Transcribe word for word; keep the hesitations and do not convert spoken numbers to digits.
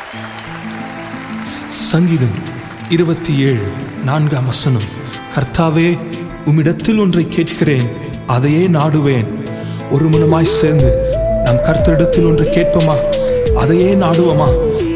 சங்கீதம் இருபத்தி ஏழு நான்காம் வசனம். கர்த்தாவே, உம்மிடத்தில் ஒன்றை கேட்கிறேன், அதையே நாடுவேன். ஒரு மனமாய் சேர்ந்து நாம் கர்த்தரிடத்தில் ஒன்றை கேட்போமா, அதையே நாடுவோமா?